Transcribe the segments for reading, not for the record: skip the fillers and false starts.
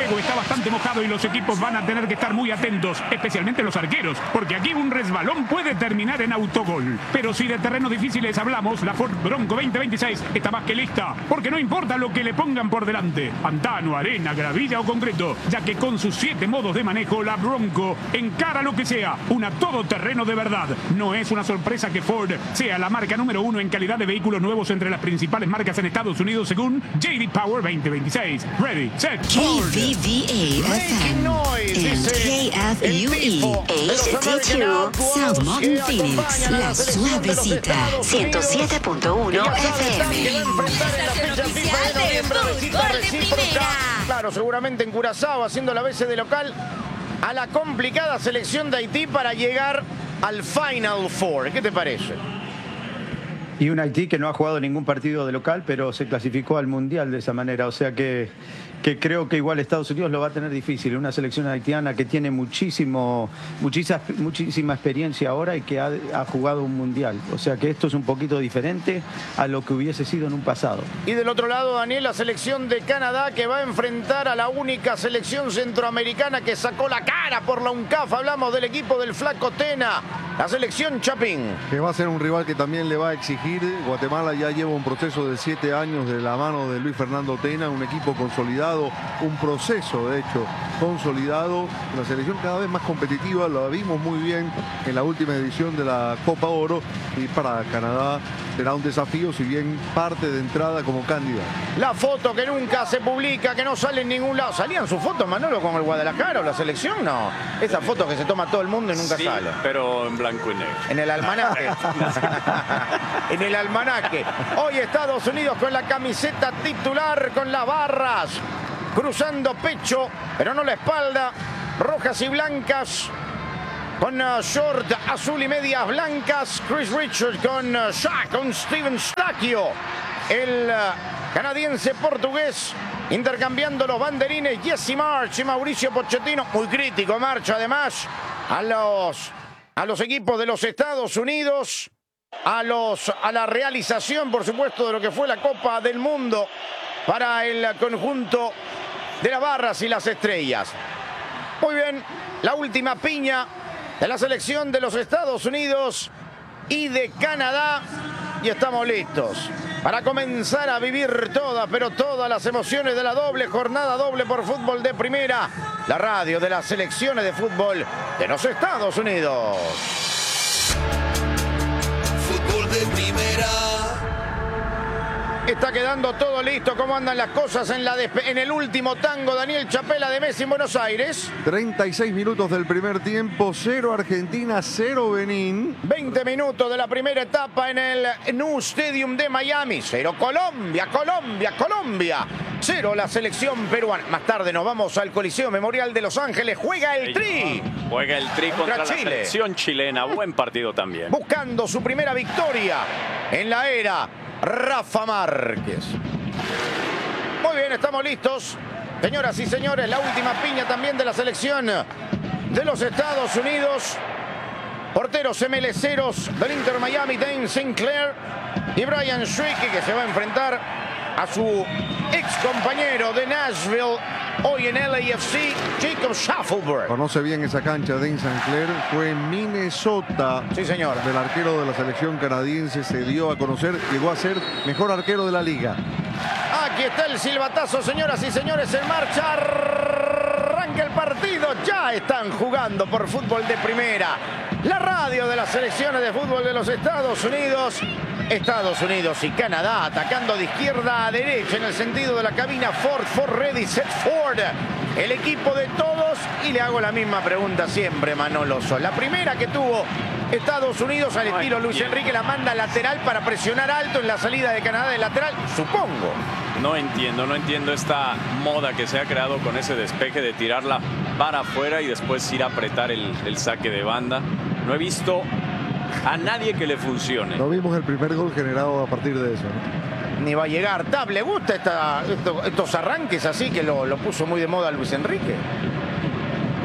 juego está bastante mojado y los equipos van a tener que estar muy atentos, especialmente los arqueros, porque aquí un resbalón puede terminar en autogol. Pero si de terrenos difíciles hablamos, la Ford Bronco 2026 está más que lista, porque no importa lo que le pongan por delante, pantano, arena, gravilla o concreto, ya que con sus 7 modos de manejo, la Bronco encara lo que sea, una todoterreno de verdad. No es una sorpresa que Ford sea la marca número 1 en calidad de vehículos nuevos entre las principales marcas en Estados Unidos según J.D. Power 2026. Ready, set, Ford. KVVA FM and KFUE HD2 South Mountain Phoenix, La Suavecita 107.1 FM. Claro, seguramente en Curazao haciendo la veces de local a la complicada selección de Haití para llegar al Final Four. ¿Qué te parece? Y un Haití que no ha jugado ningún partido de local, pero se clasificó al Mundial de esa manera. O sea que creo que igual Estados Unidos lo va a tener difícil. Una selección haitiana que tiene muchísima experiencia ahora y que ha jugado un Mundial. O sea que esto es un poquito diferente a lo que hubiese sido en un pasado. Y del otro lado, Daniel, la selección de Canadá que va a enfrentar a la única selección centroamericana que sacó la cara por la UNCAF. Hablamos del equipo del Flaco Tena, la selección Chapín. Que va a ser un rival que también le va a exigir. Guatemala ya lleva un proceso de 7 años de la mano de Luis Fernando Tena, un equipo consolidado, un proceso de hecho consolidado, una selección cada vez más competitiva, lo vimos muy bien en la última edición de la Copa Oro, y para Canadá será un desafío, si bien parte de entrada como candidato. La foto que nunca se publica, que no sale en ningún lado. ¿Salían sus fotos, Manolo, con el Guadalajara o la selección? No. Esa foto que se toma todo el mundo y nunca sale. Pero en blanco y negro. En el almanaque. En el almanaque. Hoy Estados Unidos con la camiseta titular, con las barras, cruzando pecho, pero no la espalda, rojas y blancas, con short azul y medias blancas. Chris Richards con Shaq, con Steven Stacchio, el canadiense portugués, intercambiando los banderines. Jesse March y Mauricio Pochettino, muy crítico March además, a los equipos de los Estados Unidos, a la realización, por supuesto, de lo que fue la Copa del Mundo para el conjunto de las barras y las estrellas. Muy bien, la última piña de la selección de los Estados Unidos y de Canadá, y estamos listos para comenzar a vivir todas, pero todas las emociones de la doble jornada doble por Fútbol de Primera, la radio de las selecciones de fútbol de los Estados Unidos. Fútbol de Primera. Está quedando todo listo. ¿Cómo andan las cosas en el último tango, Daniel Chapela, de Messi en Buenos Aires? 36 minutos del primer tiempo, 0 Argentina, 0 Benín. 20 minutos de la primera etapa en el New Stadium de Miami. 0 Colombia, 0 la selección peruana. Más tarde nos vamos al Coliseo Memorial de Los Ángeles. Juega el Tri. Juega el Tri contra la Chile. selección chilena. Buen partido también. Buscando su primera victoria en la era Rafa Márquez. Muy bien, estamos listos. Señoras y señores, la última piña también de la selección de los Estados Unidos. Porteros MLCeros del Inter Miami, Dane Sinclair y Brian Schwicke, que se va a enfrentar a su ex compañero de Nashville, hoy en LAFC, Jacob Shaffelburg. Conoce bien esa cancha, Dane Sinclair. Fue en Minnesota. Sí, señor. Del arquero de la selección canadiense, se dio a conocer, llegó a ser mejor arquero de la liga. Aquí está el silbatazo, señoras y señores, en marcha. Arranca el partido. Ya están jugando por Fútbol de Primera, la radio de las selecciones de fútbol de los Estados Unidos. Estados Unidos y Canadá atacando de izquierda a derecha en el sentido de la cabina. Ford ready, set Ford, el equipo de todos. Y le hago la misma pregunta siempre, Manolo Sol. La primera que tuvo Estados Unidos al estilo Luis Enrique, la manda lateral para presionar alto en la salida de Canadá de lateral, supongo. No entiendo esta moda que se ha creado con ese despeje de tirarla para afuera y después ir a apretar el saque de banda. No he visto a nadie que le funcione. No vimos el primer gol generado a partir de eso, ¿no? Ni va a llegar. Tab, ¿le gusta estos arranques así que lo puso muy de moda Luis Enrique?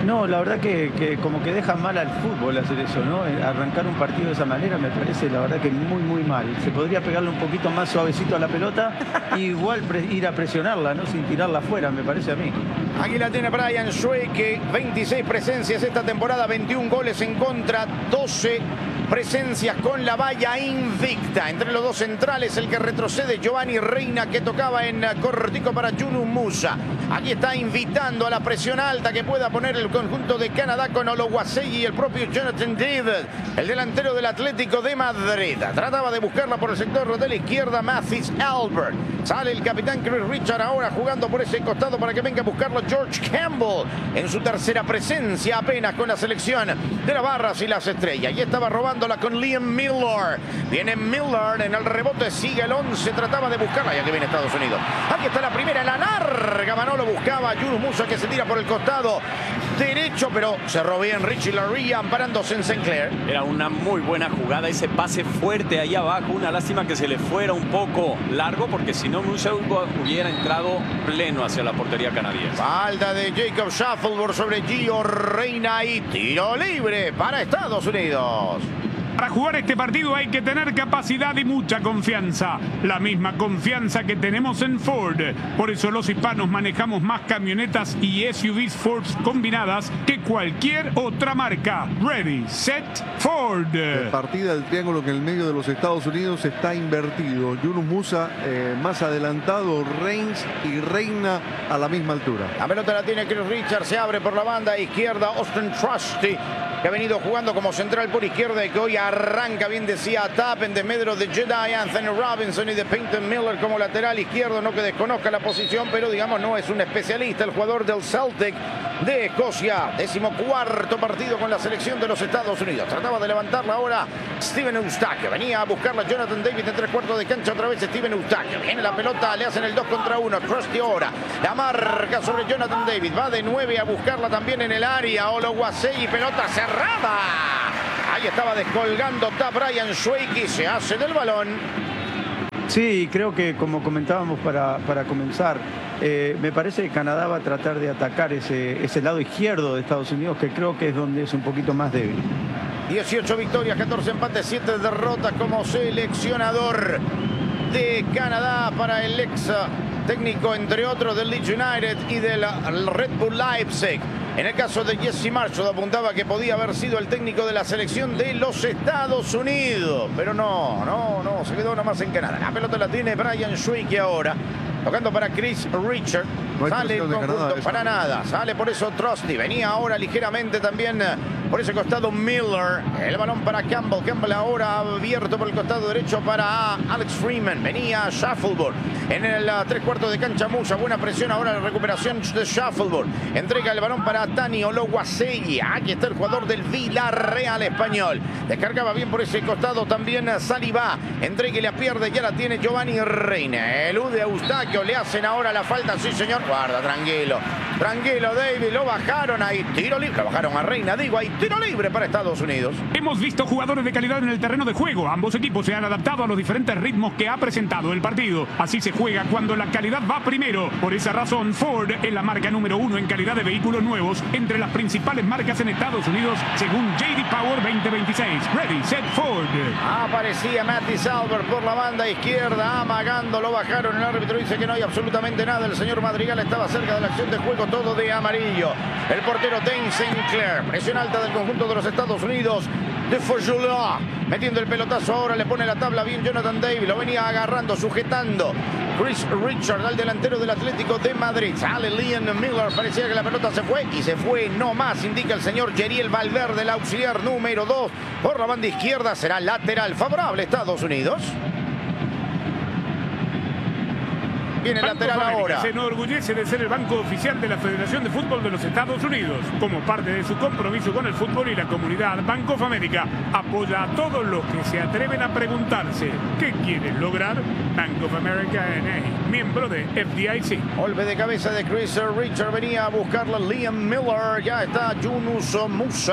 No, la verdad que como que deja mal al fútbol hacer eso, ¿no? Arrancar un partido de esa manera me parece, la verdad, que muy, muy mal. Se podría pegarle un poquito más suavecito a la pelota e igual ir a presionarla, ¿no? Sin tirarla afuera, me parece a mí. Aquí la tiene Brian Schweke, 26 presencias esta temporada, 21 goles en contra, 12 presencias con la valla invicta. Entre los dos centrales, el que retrocede, Giovanni Reina, que tocaba en cortico para Yunus Musa. Aquí está invitando a la presión alta que pueda poner el conjunto de Canadá con Oluwaseyi y el propio Jonathan David, el delantero del Atlético de Madrid. Trataba de buscarla por el sector de la izquierda, Mathis Albert. Sale el capitán Chris Richard ahora jugando por ese costado para que venga a buscarlo George Campbell en su tercera presencia apenas con la selección de las Barras y las Estrellas. Y estaba robándola con Liam Miller. Viene Miller en el rebote, sigue el 11, trataba de buscarla, ya que viene Estados Unidos. Aquí está la primera, la larga, Manolo buscaba Yunus Musa, que se tira por el costado derecho, pero cerró bien Richie Laryea amparándose en Sinclair. Era una muy buena jugada, ese pase fuerte ahí abajo. Una lástima que se le fuera un poco largo, porque si no Musa hubiera entrado pleno hacia la portería canadiense. Falta de Jacob Shuffleboard sobre Gio Reina y tiro libre para Estados Unidos. Para jugar este partido hay que tener capacidad y mucha confianza. La misma confianza que tenemos en Ford. Por eso los hispanos manejamos más camionetas y SUVs Ford combinadas que cualquier otra marca. Ready, set, Ford. La partida del triángulo que en el medio de los Estados Unidos está invertido. Yunus Musa más adelantado, Reigns y Reina a la misma altura. La pelota la tiene Chris Richard, se abre por la banda izquierda Austin Trusty, que ha venido jugando como central por izquierda y que hoy arranca, bien decía Tap, en desmedro de Jedi, Anthony Robinson y de Peyton Miller como lateral izquierdo. No que desconozca la posición, pero digamos no es un especialista. El jugador del Celtic de Escocia, 14º partido con la selección de los Estados Unidos. Trataba de levantarla ahora Steven Eustaquio. Venía a buscarla Jonathan David en 3/4 de cancha. Otra vez Steven Eustaquio. Viene la pelota, le hacen el 2 contra 1. Trusty ahora la marca sobre Jonathan David. Va de 9 a buscarla también en el área. Oluwaseyi, pelota cerrada. Ahí estaba descolgando Brian Schweke y se hace del balón. Sí, creo que como comentábamos para comenzar, me parece que Canadá va a tratar de atacar ese lado izquierdo de Estados Unidos, que creo que es donde es un poquito más débil. 18 victorias, 14 empates, 7 derrotas como seleccionador de Canadá para el ex técnico, entre otros, del Leeds United y del Red Bull Leipzig. En el caso de Jesse Marshall apuntaba que podía haber sido el técnico de la selección de los Estados Unidos, pero no, se quedó nomás en Canadá. La pelota la tiene Brian Schweke ahora, tocando para Chris Richard. No sale el conjunto Canadá, para nada, sale por eso Trusty. Venía ahora ligeramente también por ese costado Miller. El balón para Campbell. Campbell ahora abierto por el costado derecho para Alex Freeman. Venía Shuffleboard en el 3/4 de cancha Musa. Buena presión ahora, la recuperación de Shuffleboard. Entrega el balón para Tani Oluwaseyi. Aquí está el jugador del Villarreal español. Descargaba bien por ese costado también Saliba. Entrega y la pierde, ya la tiene Giovanni Reina. Elude a Eustaquio, le hacen ahora la falta, sí señor. Guarda, tranquilo David, lo bajaron ahí, tiro libre, lo bajaron a Reina, digo, ahí tiro libre para Estados Unidos. Hemos visto jugadores de calidad en el terreno de juego. Ambos equipos se han adaptado a los diferentes ritmos que ha presentado el partido. Así se juega cuando la calidad va primero. Por esa razón, Ford es la marca número 1 en calidad de vehículos nuevos entre las principales marcas en Estados Unidos, según J.D. Power 2026. Ready, set, Ford. Aparecía Mathis Albert por la banda izquierda, amagando, lo bajaron. El árbitro dice que no hay absolutamente nada. El señor Madrigal estaba cerca de la acción de juego, todo de amarillo. El portero Dane Sinclair, presión alta del conjunto de los Estados Unidos de Fajula, metiendo el pelotazo ahora, le pone la tabla bien Jonathan David, lo venía agarrando, sujetando Chris Richard al delantero del Atlético de Madrid. Sale Liam Miller, parecía que la pelota se fue y se fue no más, indica el señor Yeriel Valverde, el auxiliar número 2 por la banda izquierda. Será lateral favorable Estados Unidos. Viene el lateral ahora. Se enorgullece de ser el banco oficial de la Federación de Fútbol de los Estados Unidos. Como parte de su compromiso con el fútbol y la comunidad, Bank of America apoya a todos los que se atreven a preguntarse ¿qué quieren lograr? Bank of America N.A., miembro de FDIC. Golpe de cabeza de Chris Richard, venía a buscarla Liam Miller, ya está Yunus Musa.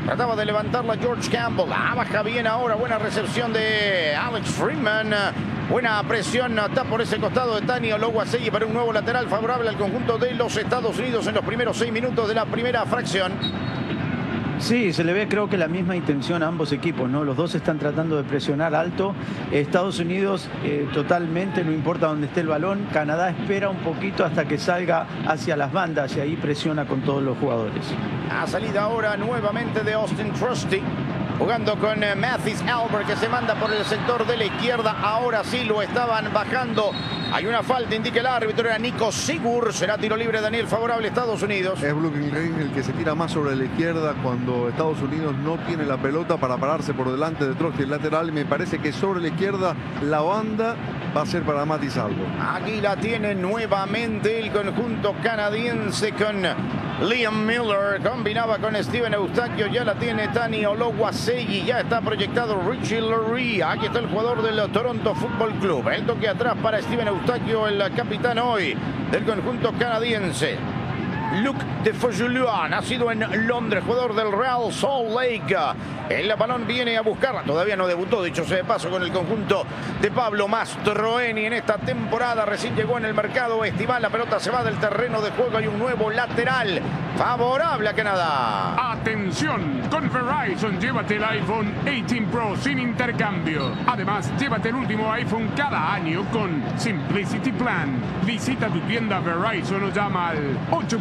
Trataba de levantarla George Campbell. Baja bien ahora. Buena recepción de Alex Freeman. Buena presión. Está por ese costado de Tani Ologuasegui para un nuevo lateral favorable al conjunto de los Estados Unidos en los primeros 6 minutos de la primera fracción. Sí, se le ve creo que la misma intención a ambos equipos, ¿no? Los dos están tratando de presionar alto. Estados Unidos totalmente, no importa dónde esté el balón. Canadá espera un poquito hasta que salga hacia las bandas y ahí presiona con todos los jugadores. A salida ahora nuevamente de Austin Trusty. Jugando con Mathis Albert que se manda por el sector de la izquierda. Ahora sí lo estaban bajando. Hay una falta, indica el árbitro. Era Nico Sigur. Será tiro libre, Daniel, favorable a Estados Unidos. Es Blumengreen el que se tira más sobre la izquierda cuando Estados Unidos no tiene la pelota para pararse por delante de Trusty el lateral. Y me parece que sobre la izquierda la banda va a ser para Mathis Albert. Aquí la tiene nuevamente el conjunto canadiense con Liam Miller. Combinaba con Steven Eustaquio. Ya la tiene Tani Ologuasegui. Ya está proyectado Richie Lurie. Aquí está el jugador del Toronto Football Club. El toque atrás para Steven Eustaquio, el capitán hoy del conjunto canadiense. Luc de Faujulian, nacido en Londres, jugador del Real Salt Lake. El balón viene a buscarla. Todavía no debutó, dicho sea de paso, con el conjunto de Pablo Mastroeni en esta temporada. Recién llegó en el mercado estival. La pelota se va del terreno de juego. Hay un nuevo lateral favorable a Canadá. Atención, con Verizon llévate el iPhone 18 Pro sin intercambio. Además, llévate el último iPhone cada año con Simplicity Plan. Visita tu tienda Verizon o llama al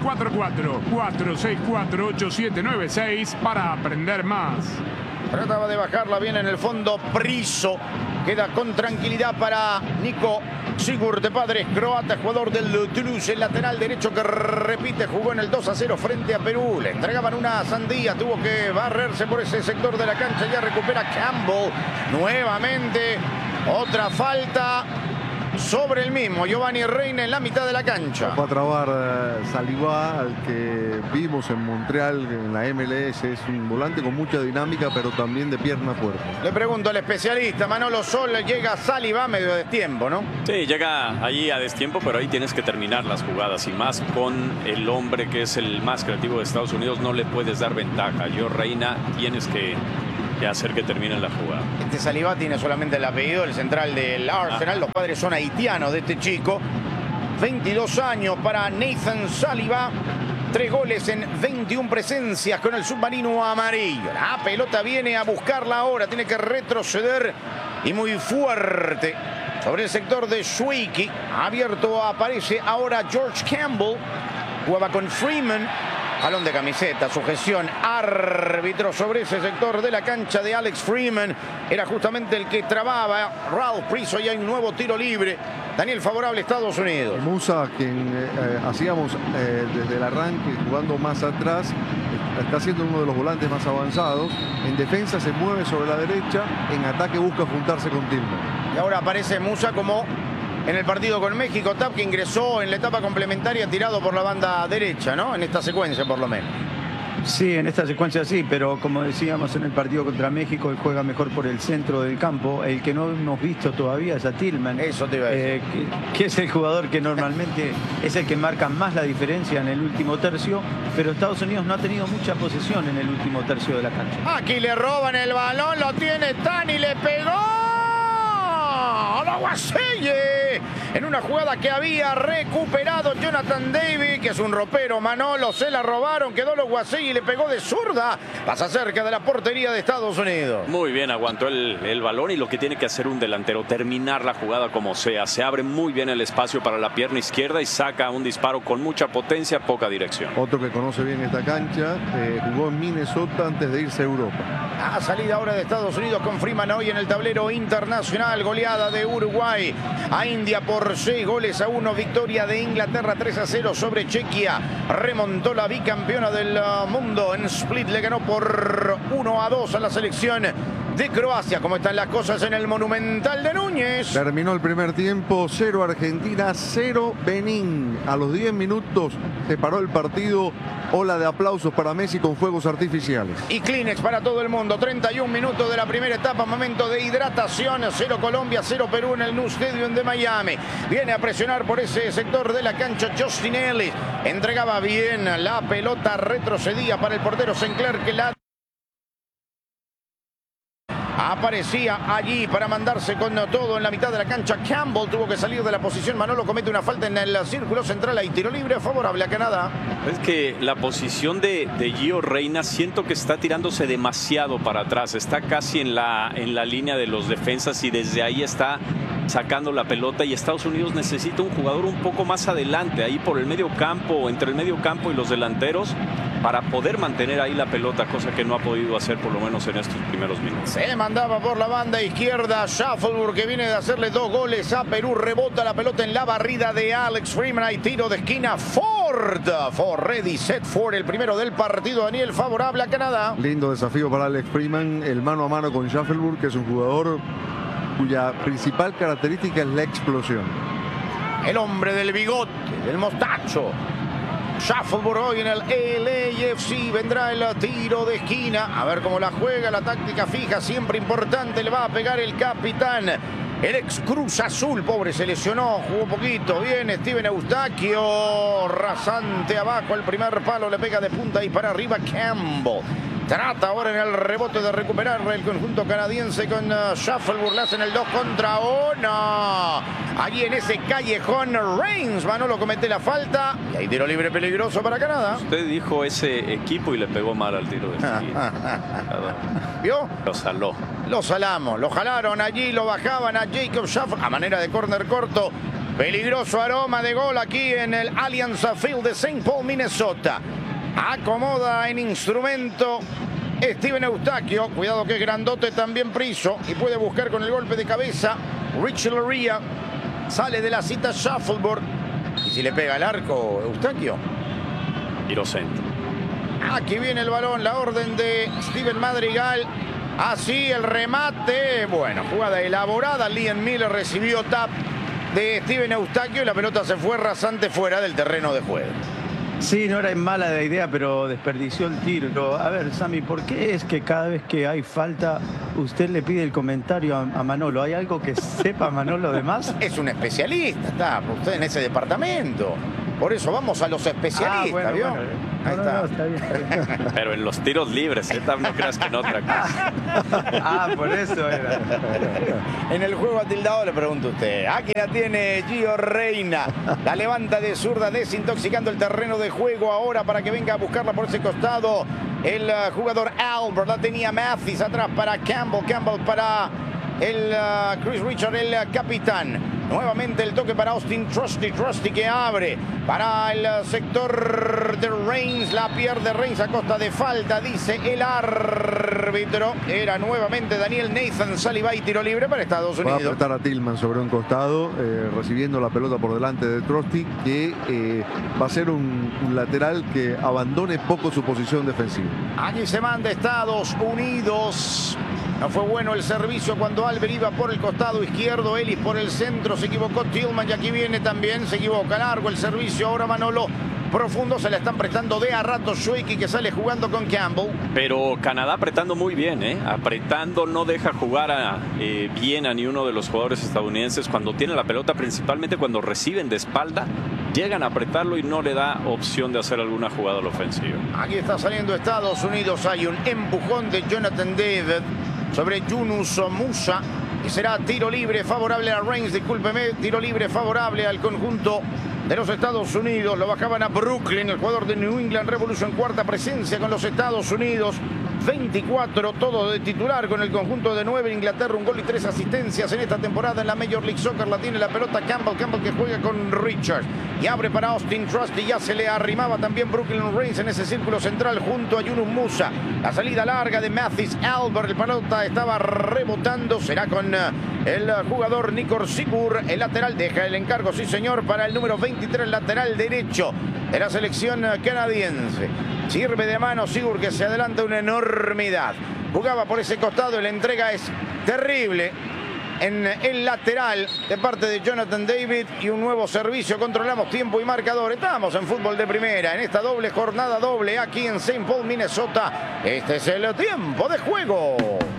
844-464-8796 para aprender más. Trataba de bajarla bien en el fondo Priso. Queda con tranquilidad para Nico Sigur, de padres croatas, jugador del Toulouse, el lateral derecho que repite, jugó en el 2-0 frente a Perú. Le entregaban una sandía, tuvo que barrerse por ese sector de la cancha. Ya recupera Campbell. Nuevamente otra falta sobre el mismo Giovanni Reina en la mitad de la cancha. Va a trabar Saliba, al que vimos en Montreal en la MLS. Es un volante con mucha dinámica, pero también de pierna fuerte. Le pregunto al especialista Manolo Sol. Llega Saliba medio a destiempo, ¿no? Sí, llega allí a destiempo, pero ahí tienes que terminar las jugadas. Y más con el hombre que es el más creativo de Estados Unidos, no le puedes dar ventaja. Reina, tienes que hacer que termine la jugada. Este Saliba tiene solamente el apellido del central del Arsenal. Los padres son haitianos de este chico. 22 años para Nathan Saliba. 3 goles en 21 presencias con el submarino amarillo. La pelota viene a buscarla ahora. Tiene que retroceder y muy fuerte sobre el sector de Schweiki. Abierto aparece ahora George Campbell. Jugaba con Freeman. Jalón de camiseta, sujeción, árbitro sobre ese sector de la cancha de Alex Freeman. Era justamente el que trababa Ralph Priso. Y hay un nuevo tiro libre. Daniel, favorable a Estados Unidos. Musa, quien hacíamos desde el arranque, jugando más atrás, está siendo uno de los volantes más avanzados. En defensa se mueve sobre la derecha, en ataque busca juntarse con Tillman. Y ahora aparece Musa como en el partido con México. Tap, que ingresó en la etapa complementaria tirado por la banda derecha, ¿no? En esta secuencia, por lo menos. Sí, en esta secuencia sí, pero como decíamos en el partido contra México, él juega mejor por el centro del campo. El que no hemos visto todavía es a Tillman. Eso te iba a decir. Que es el jugador que normalmente es el que marca más la diferencia en el último tercio, pero Estados Unidos no ha tenido mucha posesión en el último tercio de la cancha. Aquí le roban el balón, lo tiene Tani, le pegó. Ologuasegui en una jugada que había recuperado Jonathan David, que es un ropero. Manolo, se la robaron, quedó Ologuasegui y le pegó de zurda. Pasa cerca de la portería de Estados Unidos. Muy bien, aguantó el balón, y lo que tiene que hacer un delantero, terminar la jugada como sea. Se abre muy bien el espacio para la pierna izquierda y saca un disparo con mucha potencia, poca dirección. Otro que conoce bien esta cancha, jugó en Minnesota antes de irse a Europa. A salida ahora de Estados Unidos con Freeman hoy en el tablero internacional. Goleada de Uruguay a India por 6-1. Victoria de Inglaterra 3-0 sobre Chequia. Remontó la bicampeona del mundo en Split. Le ganó por 1-2 a la selección de Croacia. ¿Cómo están las cosas en el Monumental de Núñez? Terminó el primer tiempo, 0 Argentina, 0 Benín. A los 10 minutos se paró el partido. Ola de aplausos para Messi con fuegos artificiales. Y Kleenex para todo el mundo. 31 minutos de la primera etapa, momento de hidratación. 0 Colombia, 0 Perú en el Nou Stadium de Miami. Viene a presionar por ese sector de la cancha Justin Ellis. Entregaba bien la pelota, retrocedía para el portero Sinclair, que la Aparecía allí para mandarse con todo en la mitad de la cancha. Campbell tuvo que salir de la posición. Manolo comete una falta en el círculo central. Hay tiro libre favorable a Canadá. Es que la posición de Gio Reyna siento que está tirándose demasiado para atrás. Está casi en la línea de los defensas y desde ahí está sacando la pelota. Y Estados Unidos necesita un jugador un poco más adelante, ahí por el medio campo, entre el medio campo y los delanteros, para poder mantener ahí la pelota, cosa que no ha podido hacer por lo menos en estos primeros minutos. Se mandaba por la banda izquierda Shuffleboard, que viene de hacerle 2 goles a Perú. Rebota la pelota en la barrida de Alex Freeman. Hay tiro de esquina. Ford ready, set for el primero del partido. Daniel, favorable a Canadá. Lindo desafío para Alex Freeman, el mano a mano con Shuffleboard, que es un jugador cuya principal característica es la explosión. El hombre del bigote, del mostacho. Shuffleboard hoy en el LAFC. Vendrá el tiro de esquina. A ver cómo la juega, la táctica fija, siempre importante. Le va a pegar el capitán, el ex Cruz Azul. Pobre, se lesionó, jugó poquito. Viene Steven Eustaquio, rasante abajo. El primer palo le pega de punta y para arriba Campbell. Trata ahora en el rebote de recuperar el conjunto canadiense con Shuffleboard. Le hacen el 2 contra 1. Allí en ese callejón, Reigns, Manolo, comete la falta. Y hay tiro libre peligroso para Canadá. Usted dijo ese equipo y le pegó mal al tiro de esquina. ¿Vio? Lo saló. Lo salamos, lo jalaron allí, lo bajaban a Jacob Shuffleboard a manera de córner corto. Peligroso aroma de gol aquí en el Allianz Field de St. Paul, Minnesota. Acomoda en instrumento Steven Eustaquio. Cuidado que es grandote también Priso. Y puede buscar con el golpe de cabeza Richie Laryea. Sale de la cita Shuffleboard. Y si le pega el arco Eustaquio. Tiro centro. Aquí viene el balón. La orden de Steven Madrigal. Así el remate. Bueno, jugada elaborada. Liam Miller recibió tap de Steven Eustaquio. Y la pelota se fue rasante fuera del terreno de juego. Sí, no era mala la idea, pero desperdició el tiro. A ver, Sammy, ¿por qué es que cada vez que hay falta usted le pide el comentario a Manolo? ¿Hay algo que sepa Manolo de más? Es un especialista, está usted en ese departamento. Por eso vamos a los especialistas, bueno, ¿vio? Bueno, ahí está. No, está bien. Pero en los tiros libres, no creas que en otra cosa. Por eso era. En el juego atildado le pregunto a usted. Aquí la tiene Gio Reyna. La levanta de zurda, desintoxicando el terreno de juego ahora para que venga a buscarla por ese costado. El jugador Albert, la tenía Mathis atrás para Campbell. Campbell para el Chris Richard, el capitán. Nuevamente el toque para Austin Trusty. Trusty que abre para el sector de Reigns. La pierde Reigns a costa de falta, dice el árbitro. Era nuevamente Daniel Nathan Saliba y tiro libre para Estados Unidos. Va a apretar a Tillman sobre un costado, recibiendo la pelota por delante de Trusty, que va a ser un lateral que abandone poco su posición defensiva. Aquí se manda Estados Unidos. No fue bueno el servicio cuando Albert iba por el costado izquierdo, Ellis por el centro, se equivocó Tillman y aquí viene también, se equivoca, largo el servicio, ahora Manolo profundo, se la están prestando de a rato Schweiky que sale jugando con Campbell. Pero Canadá apretando muy bien, apretando, no deja jugar bien a ni uno de los jugadores estadounidenses cuando tiene la pelota, principalmente cuando reciben de espalda, llegan a apretarlo y no le da opción de hacer alguna jugada al ofensivo. Aquí está saliendo Estados Unidos, hay un empujón de Jonathan David sobre Yunus Musa y será tiro libre favorable a Reigns, discúlpeme, tiro libre favorable al conjunto de los Estados Unidos. Lo bajaban a Brooklyn, el jugador de New England Revolution, cuarta presencia con los Estados Unidos. 24, todo de titular con el conjunto de Nueva Inglaterra, un gol y 3 asistencias en esta temporada en la Major League Soccer. La tiene la pelota Campbell que juega con Richard y abre para Austin Trusty. Ya se le arrimaba también Brooklyn Reigns en ese círculo central junto a Yunus Musa. La salida larga de Mathis Albert, el pelota estaba rebotando, será con el jugador Nikor Sigur, el lateral, deja el encargo, sí señor, para el número 23, lateral derecho de la selección canadiense. Sirve de mano Sigur, que se adelanta una enormidad. Jugaba por ese costado y la entrega es terrible en el lateral de parte de Jonathan David y un nuevo servicio. Controlamos tiempo y marcador. Estamos en fútbol de primera en esta doble jornada doble aquí en St. Paul, Minnesota. Este es el tiempo de juego.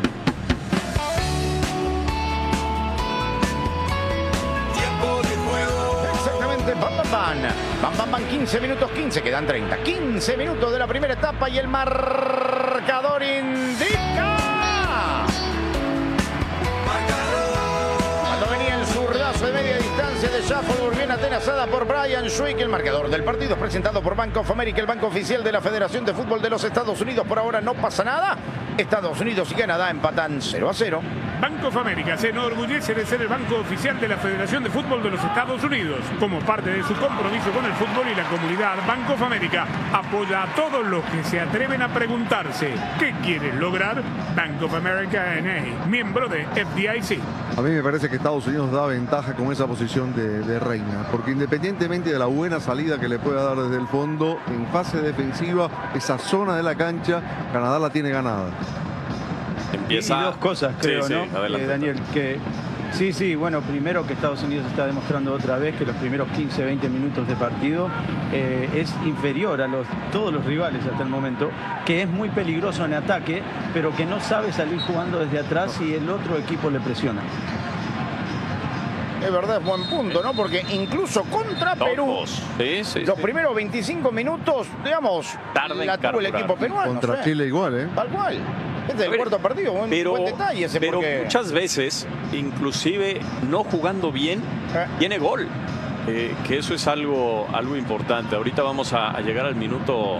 Tiempo de juego. Exactamente, Bam, 15 minutos 15, quedan 30. 15 minutos de la primera etapa y el marcador indica Fútbol bien atenazada por Brian Schwick. El marcador del partido es presentado por Bank of America, el banco oficial de la Federación de Fútbol de los Estados Unidos. Por ahora no pasa nada. Estados Unidos y Canadá empatan 0-0. Bank of America se enorgullece de ser el banco oficial de la Federación de Fútbol de los Estados Unidos. Como parte de su compromiso con el fútbol y la comunidad, Bank of America apoya a todos los que se atreven a preguntarse ¿qué quieren lograr? Bank of America N.A., miembro de FDIC. A mí me parece que Estados Unidos da ventaja con esa posición de reina, porque independientemente de la buena salida que le pueda dar desde el fondo, en fase defensiva, esa zona de la cancha, Canadá la tiene ganada. Empieza... Y dos cosas, creo, sí, ¿no? Adelante, Daniel, que sí, bueno, primero que Estados Unidos está demostrando otra vez que los primeros 15, 20 minutos de partido es inferior a todos los rivales hasta el momento, que es muy peligroso en ataque, pero que no sabe salir jugando desde atrás y el otro equipo le presiona. Es verdad, es buen punto, ¿no? Porque incluso contra Perú, los primeros 25 minutos, digamos, la tuvo el equipo peruano. Contra Chile igual, ¿eh? Tal cual. Este es el cuarto partido, buen detalle ese. Pero porque... muchas veces, inclusive no jugando bien, tiene gol. Que eso es algo importante. Ahorita vamos a llegar al minuto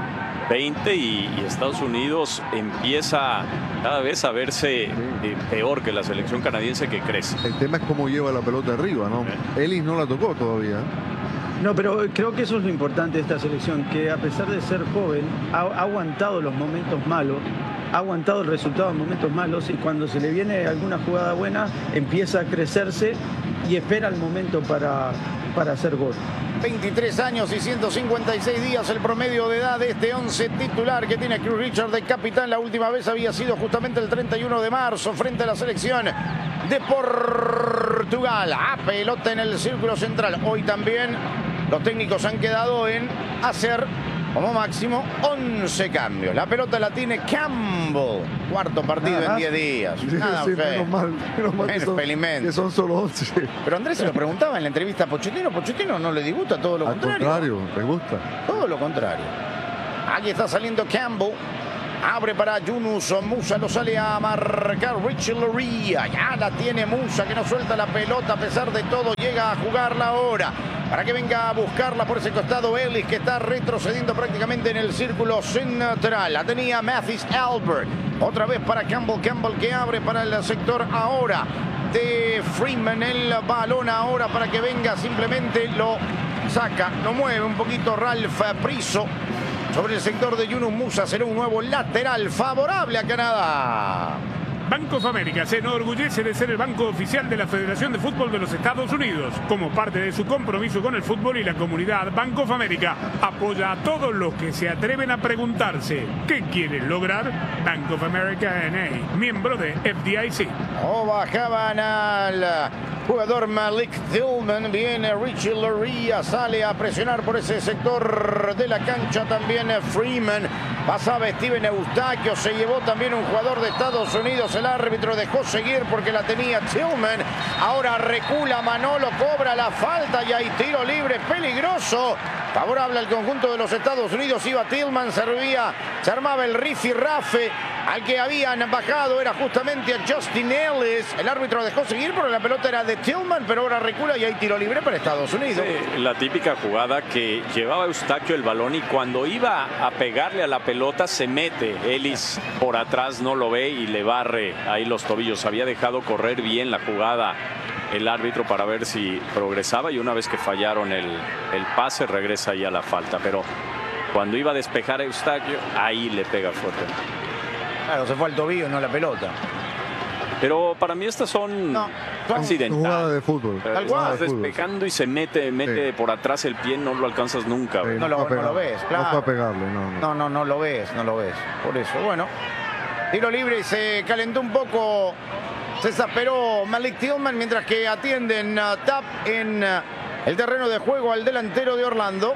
20 y Estados Unidos empieza cada vez a verse peor que la selección canadiense, que crece. El tema es cómo lleva la pelota arriba, ¿no? Ellis no la tocó todavía. No, pero creo que eso es lo importante de esta selección, que a pesar de ser joven, ha aguantado los momentos malos, ha aguantado el resultado en momentos malos, y cuando se le viene alguna jugada buena, empieza a crecerse y espera el momento para hacer gol. 23 años y 156 días el promedio de edad de este 11 titular que tiene Chris Richard de capitán. La última vez había sido justamente el 31 de marzo frente a la selección de Portugal. A pelota en el círculo central. Hoy también los técnicos han quedado en hacer como máximo 11 cambios. La pelota la tiene Campbell. Cuarto partido en 10 días. Nada, sí, menos mal que son solo 11. Pero Andrés se lo preguntaba en la entrevista a Pochettino. Pochettino no le disgusta, todo lo contrario. Al contrario, le gusta. Todo lo contrario. Aquí está saliendo Campbell. Abre para Yunus Musa, lo sale a marcar Richie Loria. Ya la tiene Musa, que no suelta la pelota a pesar de todo. Llega a jugarla ahora para que venga a buscarla por ese costado Ellis, que está retrocediendo prácticamente en el círculo central. La tenía Mathis Albert. Otra vez para Campbell. Campbell que abre para el sector ahora de Freeman. El balón ahora para que venga, simplemente lo saca, lo mueve un poquito Ralph Priso sobre el sector de Yunus Musa. Será un nuevo lateral favorable a Canadá. Bank of America se enorgullece de ser el banco oficial de la Federación de Fútbol de los Estados Unidos. Como parte de su compromiso con el fútbol y la comunidad, Bank of America apoya a todos los que se atreven a preguntarse ¿qué quieren lograr? Bank of America N.A., miembro de FDIC. Bajaban al jugador Malik Tillman. Viene Richie Loria, sale a presionar por ese sector de la cancha también Freeman. Pasaba Steven Eustaquio, se llevó también un jugador de Estados Unidos. El árbitro dejó seguir porque la tenía Tillman. Ahora recula Manolo, cobra la falta y hay tiro libre peligroso. Favorable al conjunto de los Estados Unidos. Iba Tillman, se armaba el rifirrafe. Al que habían bajado era justamente a Justin Ellis. El árbitro dejó seguir porque la pelota era de Tillman, pero ahora recula y hay tiro libre para Estados Unidos. Sí, la típica jugada que llevaba Eustaquio el balón y cuando iba a pegarle a la pelota se mete. Ellis por atrás no lo ve y le barre ahí los tobillos. Había dejado correr bien la jugada el árbitro para ver si progresaba, y una vez que fallaron el pase regresa ahí a la falta. Pero cuando iba a despejar a Eustaquio, ahí le pega fuerte. Claro, se fue al tobillo, no la pelota. Pero para mí estas son accidentales. Jugada de fútbol. Estás despejando y se mete por atrás el pie, no lo alcanzas nunca. No lo ves, claro. No fue a pegarle, no lo ves. Por eso, bueno. Tiro libre y se calentó un poco. Se desesperó Malik Tillman mientras que atienden tap en el terreno de juego al delantero de Orlando.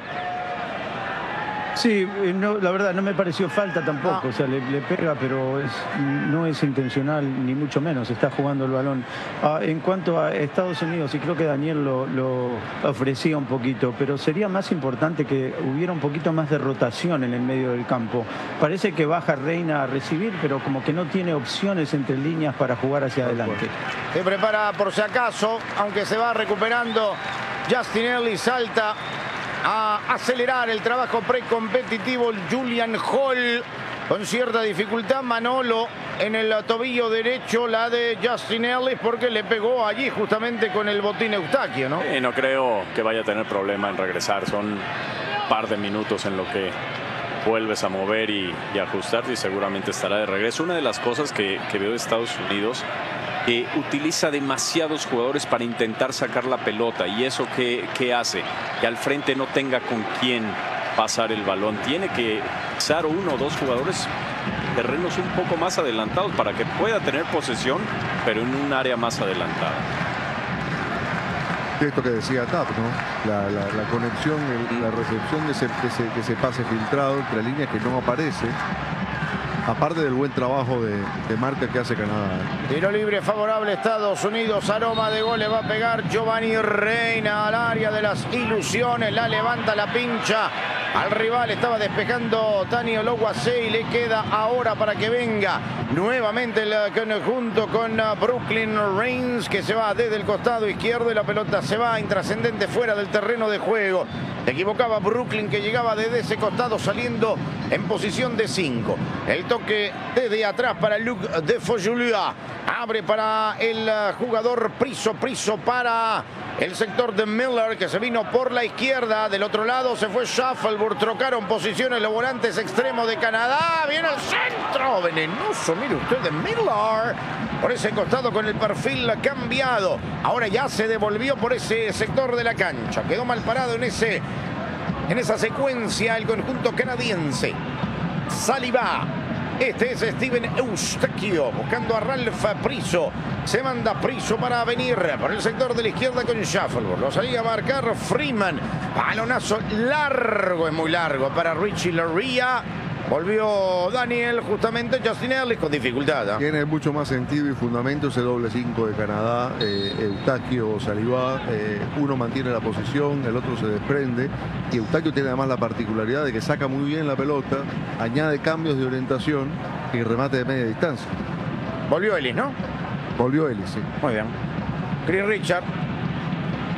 Sí, la verdad no me pareció falta tampoco, o sea, le pega, pero no es intencional, ni mucho menos, está jugando el balón. En cuanto a Estados Unidos, y creo que Daniel lo ofrecía un poquito, pero sería más importante que hubiera un poquito más de rotación en el medio del campo. Parece que baja Reina a recibir, pero como que no tiene opciones entre líneas para jugar hacia adelante. Se prepara por si acaso, aunque se va recuperando Justin Ellis salta a acelerar el trabajo precompetitivo. Julian Hall con cierta dificultad. Manolo en el tobillo derecho, la de Justin Ellis, porque le pegó allí justamente con el botín Eustaquio, ¿no? No creo que vaya a tener problema en regresar. Son un par de minutos en lo que vuelves a mover y ajustarte, y seguramente estará de regreso. Una de las cosas que veo de Estados Unidos, que utiliza demasiados jugadores para intentar sacar la pelota, y eso ¿qué hace? Que al frente no tenga con quién pasar el balón. Tiene que usar uno o dos jugadores terrenos un poco más adelantados para que pueda tener posesión, pero en un área más adelantada. Esto que decía Tap, ¿no? La conexión, la recepción de ese pase filtrado entre líneas que no aparece. Aparte del buen trabajo de marca que hace Canadá. Tiro libre favorable Estados Unidos. Aroma de gol le va a pegar Giovanni Reina al área de las ilusiones. La levanta, la pincha al rival. Estaba despejando Daniel Owase y le queda ahora para que venga nuevamente el conjunto con Brooklyn Reigns, que se va desde el costado izquierdo y la pelota se va intrascendente fuera del terreno de juego. Se equivocaba Brooklyn, que llegaba desde ese costado saliendo en posición de 5. El toque desde atrás para Luc de Fojulia. Abre para el jugador Priso para el sector de Miller, que se vino por la izquierda. Del otro lado se fue Shuffleboard. Trocaron posiciones los volantes extremos de Canadá. Viene al centro. Venenoso, mire usted, de Miller. Por ese costado con el perfil cambiado. Ahora ya se devolvió por ese sector de la cancha. Quedó mal parado en esa secuencia el conjunto canadiense. Saliba. Este es Steven Eustaquio buscando a Ralph Priso. Se manda Priso para venir por el sector de la izquierda con Shuffleboard. Lo salía a marcar Freeman. Balonazo largo, es muy largo para Richie Laryea. Volvió Daniel, justamente Justin Ellis con dificultad. Tiene mucho más sentido y fundamento ese doble 5 de Canadá. Eustaquio o Saliba, uno mantiene la posición, el otro se desprende. Y Eustaquio tiene además la particularidad de que saca muy bien la pelota, añade cambios de orientación y remate de media distancia. Volvió Ellis, ¿no? Volvió Ellis, sí. Muy bien. Chris Richard